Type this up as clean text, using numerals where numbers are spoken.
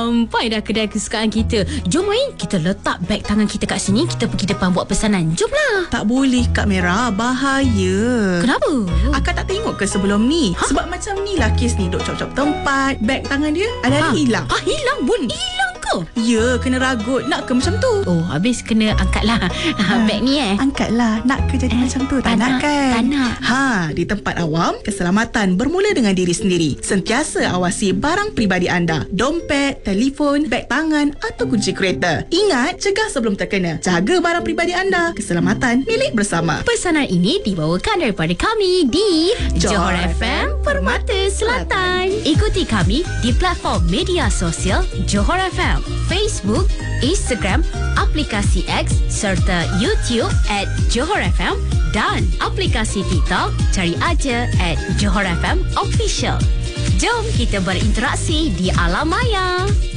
sampai dah kedai kesukaan kita. Jom main, kita letak beg tangan kita kat sini, kita pergi depan buat pesanan. Jomlah. Tak boleh Kak Mira, bahaya. Kenapa? Akak tak tengok ke sebelum ni? Sebab macam ni lah kes ni, duk cop-cop tempat, beg tangan dia ada hilang. Hilang Bun? Hilang ke? Ya, kena ragut. Nak ke macam tu? Oh, habis kena angkatlah beg ni Angkatlah. Nak ke jadi macam tu? Tak nak kan? Tak nak. Di tempat awam, keselamatan bermula dengan diri sendiri. Sentiasa awasi barang peribadi anda. Dompet, telefon, beg tangan atau kunci kereta. Ingat, cegah sebelum terkena. Jaga barang peribadi anda. Keselamatan milik bersama. Pesanan ini dibawakan daripada kami di Johor Johor FM Permata Selatan. Ikuti kami di platform media sosial Johor FM, Facebook, Instagram, aplikasi X serta YouTube @Johor FM dan aplikasi TikTok, cari aja @Johor FM Official. Jom kita berinteraksi di alam maya.